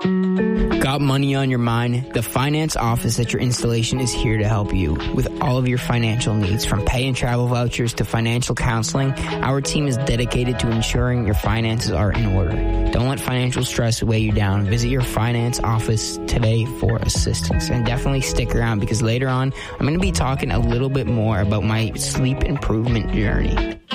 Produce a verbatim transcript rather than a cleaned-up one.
Got money on your mind? The finance office at your installation is here to help you with all of your financial needs. From pay and travel vouchers to financial counseling, our team is dedicated to ensuring your finances are in order. Don't let financial stress weigh you down. Visit your finance office today for assistance. And definitely stick around because later on, I'm going to be talking a little bit more about my sleep improvement journey.